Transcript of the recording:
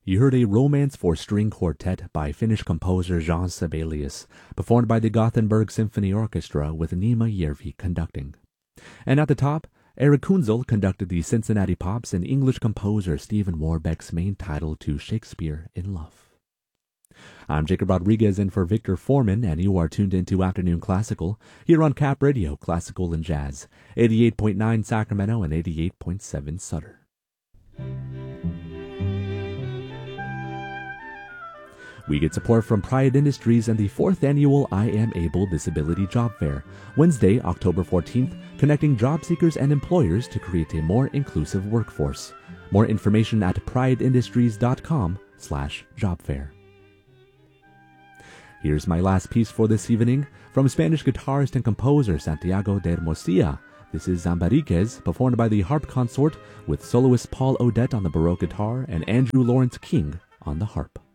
You heard a Romance for String Quartet by Finnish composer Jean Sibelius, performed by the Gothenburg Symphony Orchestra with Nima Järvi conducting. And at the top, Eric Kunzel conducted the Cincinnati Pops and English composer Stephen Warbeck's main title to Shakespeare in Love. I'm Jacob Rodriguez in for Victor Foreman, and you are tuned into Afternoon Classical here on Cap Radio, Classical and Jazz, 88.9 Sacramento and 88.7 Sutter. We get support from Pride Industries and the 4th annual I Am Able Disability Job Fair, Wednesday, October 14th, connecting job seekers and employers to create a more inclusive workforce. More information at prideindustries.com/jobfair. Here's my last piece for this evening from Spanish guitarist and composer Santiago de Hermosilla. This is Zambariquez, performed by the Harp Consort with soloist Paul Odette on the Baroque guitar and Andrew Lawrence King on the harp.